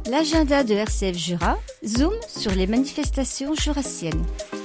L'agenda de RCF Jura zoom sur les manifestations jurassiennes.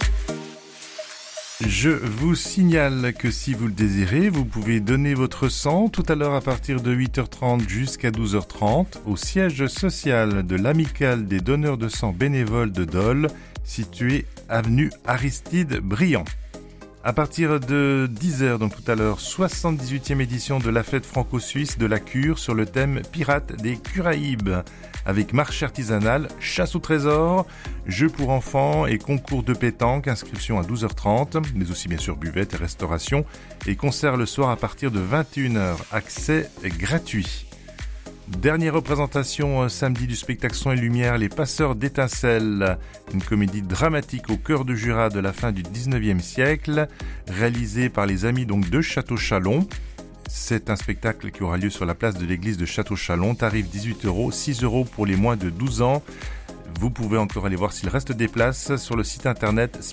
Je vous signale que si vous le désirez, vous pouvez donner votre sang tout à l'heure à partir de 8h30 jusqu'à 12h30 au siège social de l'Amicale des donneurs de sang bénévoles de Dole, situé avenue Aristide Briand. À partir de 10h, donc tout à l'heure, 78e édition de la fête franco-suisse de la Cure sur le thème Pirates des Curaïbes, avec marché artisanale, chasse au trésor, jeux pour enfants et concours de pétanque, inscription à 12h30, mais aussi bien sûr buvette et restauration, et concert le soir à partir de 21h, accès gratuit. Dernière représentation samedi du spectacle Son et Lumière, Les Passeurs d'étincelles, une comédie dramatique au cœur de Jura de la fin du 19e siècle, réalisée par les amis donc de Château-Chalon. C'est un spectacle qui aura lieu sur la place de l'église de Château-Chalon, tarif 18 €, 6 € pour les moins de 12 ans. Vous pouvez encore aller voir s'il reste des places sur le site internet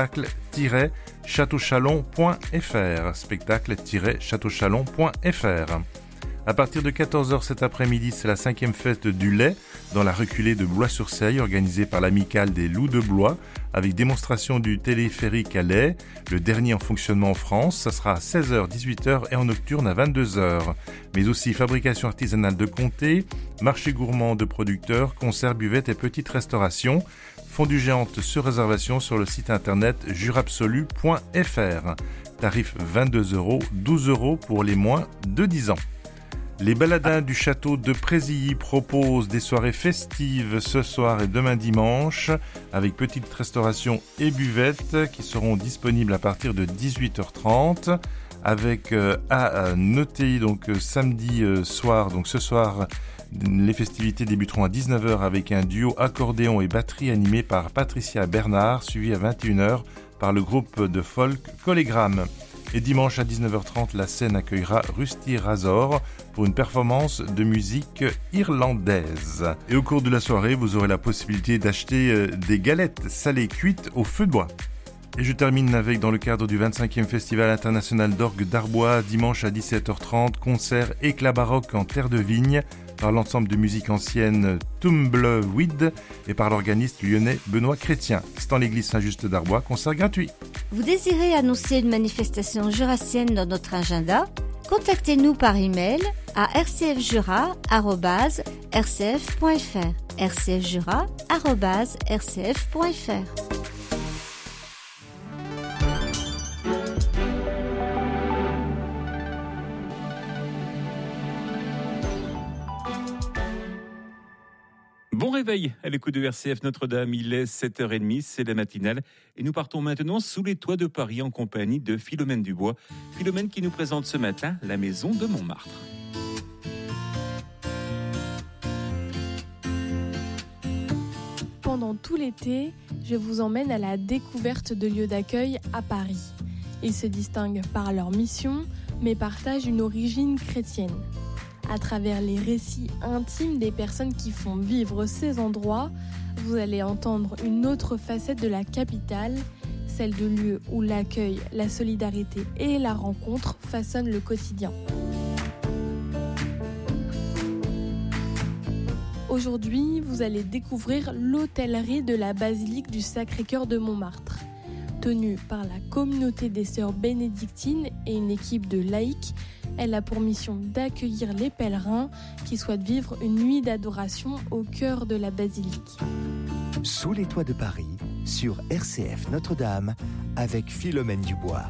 spectacle-châteauchalon.fr, spectacle-châteauchalon.fr. À partir de 14h cet après-midi, c'est la 5e fête du lait dans la reculée de Blois-sur-Seille, organisée par l'Amicale des Loups de Blois, avec démonstration du téléphérique à lait, le dernier en fonctionnement en France. Ça sera à 16h, 18h et en nocturne à 22h. Mais aussi fabrication artisanale de comté, marché gourmand de producteurs, concerts, buvettes et petites restaurations. Fondue géante sur réservation sur le site internet jurabsolu.fr. Tarif 22 €, 12 € pour les moins de 10 ans. Les baladins du château de Présilly proposent des soirées festives ce soir et demain dimanche avec petite restauration et buvette qui seront disponibles à partir de 18h30 avec à noter donc samedi soir, donc ce soir les festivités débuteront à 19h avec un duo accordéon et batterie animé par Patricia Bernard suivi à 21h par le groupe de folk Collégramme. Et dimanche à 19h30, la scène accueillera Rusty Razor pour une performance de musique irlandaise. Et au cours de la soirée, vous aurez la possibilité d'acheter des galettes salées cuites au feu de bois. Et je termine avec, dans le cadre du 25e Festival international d'orgue d'Arbois, dimanche à 17h30, concert éclat baroque en terre de vigne par l'ensemble de musique ancienne Tumbleweed et par l'organiste lyonnais Benoît Chrétien. C'est en l'église Saint-Just d'Arbois, concert gratuit. Vous désirez annoncer une manifestation jurassienne dans notre agenda? Contactez-nous par email à rcfjura@rcf.fr, rcfjura@rcf.fr. Bon réveil à l'écoute de RCF Notre-Dame, il est 7h30, c'est la matinale et nous partons maintenant sous les toits de Paris en compagnie de Philomène Dubois. Philomène qui nous présente ce matin la maison de Montmartre. Pendant tout l'été, je vous emmène à la découverte de lieux d'accueil à Paris. Ils se distinguent par leur mission, mais partagent une origine chrétienne. À travers les récits intimes des personnes qui font vivre ces endroits, vous allez entendre une autre facette de la capitale, celle de lieux où l'accueil, la solidarité et la rencontre façonnent le quotidien. Aujourd'hui, vous allez découvrir l'hôtellerie de la basilique du Sacré-Cœur de Montmartre. Tenue par la communauté des sœurs bénédictines et une équipe de laïcs, elle a pour mission d'accueillir les pèlerins qui souhaitent vivre une nuit d'adoration au cœur de la basilique. Sous les toits de Paris, sur RCF Notre-Dame, avec Philomène Dubois.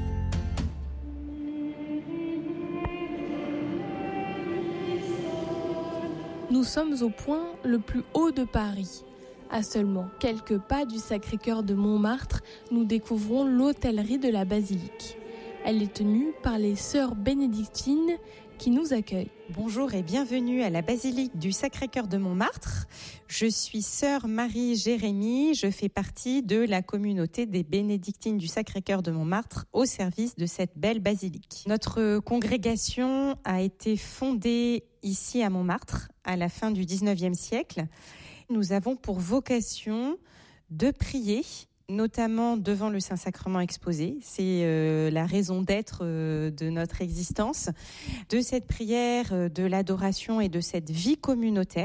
Nous sommes au point le plus haut de Paris. À seulement quelques pas du Sacré-Cœur de Montmartre, nous découvrons l'hôtellerie de la basilique. Elle est tenue par les sœurs bénédictines qui nous accueillent. Bonjour et bienvenue à la basilique du Sacré-Cœur de Montmartre. Je suis sœur Marie-Jérémie, je fais partie de la communauté des bénédictines du Sacré-Cœur de Montmartre au service de cette belle basilique. Notre congrégation a été fondée ici à Montmartre à la fin du 19e siècle. Nous avons pour vocation de prier, notamment devant le Saint-Sacrement exposé. C'est la raison d'être de notre existence, de cette prière, de l'adoration et de cette vie communautaire.